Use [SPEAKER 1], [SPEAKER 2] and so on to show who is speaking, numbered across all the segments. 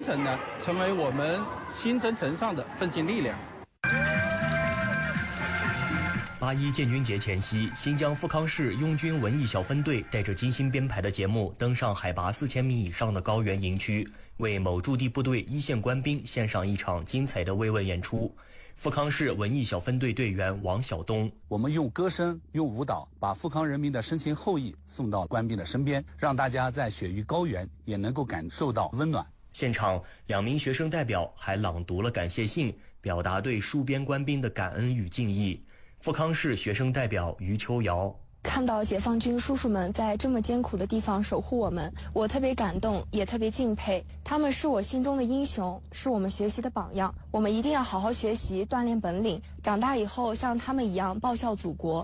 [SPEAKER 1] 程呢，成为我们新征程上的奋进力量。
[SPEAKER 2] 8·1建军节前夕，新疆富康市拥军文艺小分队带着精心编排的节目登上海拔4000米以上的高原营区，为某驻地部队一线官兵献上一场精彩的慰问演出。富康市文艺小分队队员王晓东：
[SPEAKER 3] 我们用歌声、用舞蹈，把富康人民的深情厚谊送到官兵的身边，让大家在雪域高原也能够感受到温暖。
[SPEAKER 2] 现场2名学生代表还朗读了感谢信，表达对戍边官兵的感恩与敬意。富康市学生代表于秋瑶：
[SPEAKER 4] 看到解放军叔叔们在这么艰苦的地方守护我们，我特别感动，也特别敬佩。他们是我心中的英雄，是我们学习的榜样。我们一定要好好学习，锻炼本领，长大以后像他们一样报效祖国。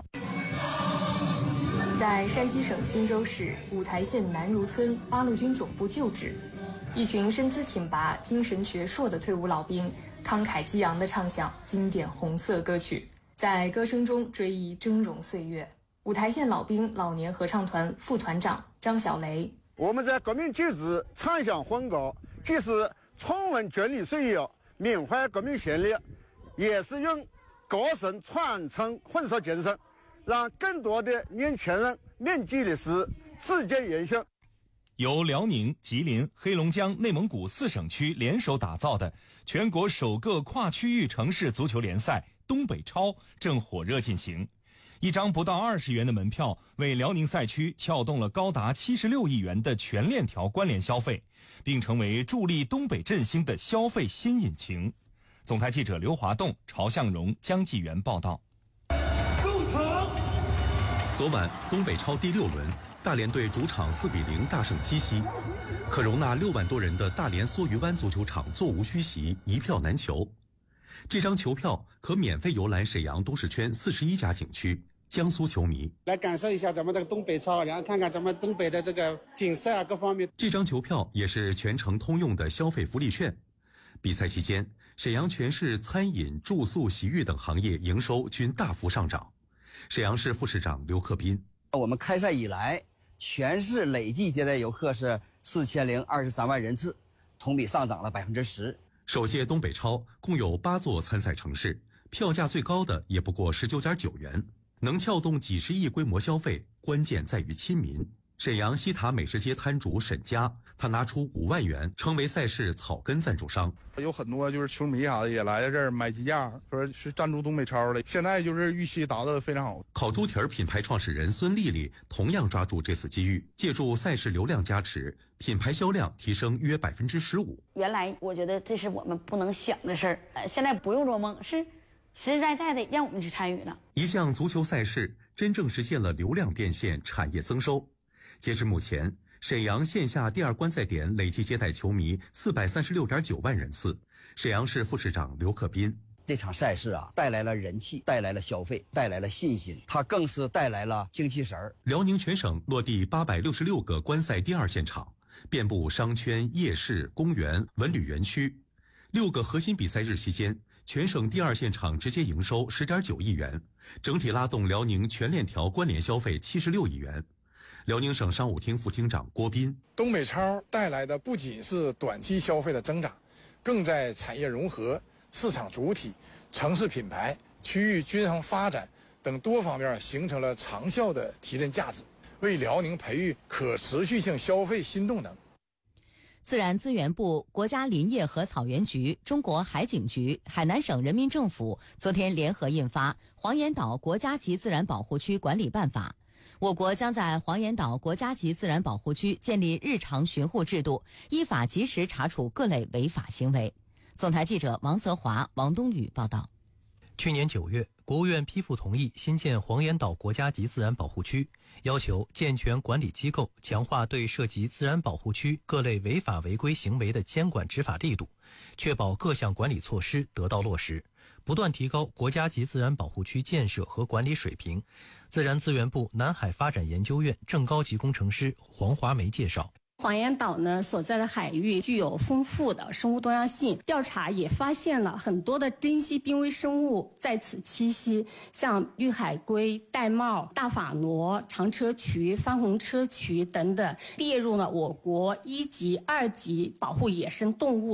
[SPEAKER 5] 在山西省忻州市五台县南如村八路军总部旧址，一群身姿挺拔、精神矍铄的退伍老兵，慷慨激昂地唱响经典红色歌曲，在歌声中追忆峥嵘岁月。五台县老兵老年合唱团副团长张小雷：
[SPEAKER 6] 我们在革命旧址唱响欢歌，既是重温军旅岁月，缅怀革命先烈，也是用歌声传承混色精神，让更多的年轻人铭记历史，自荐延续。
[SPEAKER 7] 由辽宁、吉林、黑龙江、内蒙古4省区联手打造的全国首个跨区域城市足球联赛东北超正火热进行。一张不到20元的门票，为辽宁赛区撬动了高达76亿元的全链条关联消费，并成为助力东北振兴的消费新引擎。总台记者刘华栋、曹向荣、江继元报道。
[SPEAKER 8] 昨晚东北超第6轮，大连队主场4-0大胜鸡西，可容纳6万多人的大连梭鱼湾足球场座无虚席，一票难求。这张球票可免费游览沈阳东市圈41家景区。江苏球迷
[SPEAKER 9] 来感受一下咱们这个东北超，然后看看咱们东北的这个景色啊，各方面。
[SPEAKER 8] 这张球票也是全程通用的消费福利券。比赛期间，沈阳全市餐饮、住宿、洗浴等行业营收均大幅上涨。沈阳市副市长刘克斌：
[SPEAKER 10] 我们开赛以来，全市累计接待游客是4023万人次，同比上涨了10%。
[SPEAKER 8] 首届东北超共有8座参赛城市，票价最高的也不过19.9元，能撬动几十亿规模消费，关键在于亲民。沈阳西塔美食街摊主沈佳，他拿出5万元成为赛事草根赞助商。
[SPEAKER 11] 有很多就是球迷啥的也来这儿买鸡架，说是赞助东北超的，现在就是预期达到的非常好。
[SPEAKER 8] 烤猪蹄儿品牌创始人孙丽丽同样抓住这次机遇，借助赛事流量加持，品牌销量提升约15%。
[SPEAKER 12] 原来我觉得这是我们不能想的事儿，现在不用做梦，是实实在在的让我们去参与了。
[SPEAKER 8] 一项足球赛事真正实现了流量变现、产业增收。截至目前，沈阳线下第2观赛点累计接待球迷436.9万人次。沈阳市副市长刘克斌：
[SPEAKER 10] 这场赛事啊，带来了人气，带来了消费，带来了信心，它更是带来了精气神儿。
[SPEAKER 8] 辽宁全省落地866个观赛第2现场，遍布商圈、夜市、公园、文旅园区。6个核心比赛日期间，全省第2现场直接营收10.9亿元，整体拉动辽宁全链条关联消费76亿元。辽宁省商务厅副厅长郭斌：
[SPEAKER 13] 东北超带来的不仅是短期消费的增长，更在产业融合、市场主体、城市品牌、区域均衡发展等多方面形成了长效的提振价值，为辽宁培育可持续性消费新动能。
[SPEAKER 14] 自然资源部、国家林业和草原局、中国海警局、海南省人民政府昨天联合印发《黄岩岛国家级自然保护区管理办法》。我国将在黄岩岛国家级自然保护区建立日常巡护制度，依法及时查处各类违法行为。总台记者王泽华、王冬雨报道。
[SPEAKER 15] 去年9月，国务院批复同意新建黄岩岛国家级自然保护区，要求健全管理机构强化对涉及自然保护区各类违法违规行为的监管执法力度，确保各项管理措施得到落实，不断提高国家级自然保护区建设和管理水平。自然资源部南海发展研究院正高级工程师黄华梅介绍。
[SPEAKER 16] 黄岩岛呢所在的海域具有丰富的生物多样性，调查也发现了很多的珍稀濒危生物在此栖息，像绿海龟、玳瑁、大法螺、长车渠、番红车渠等等，列入了我国1级、2级保护野生动物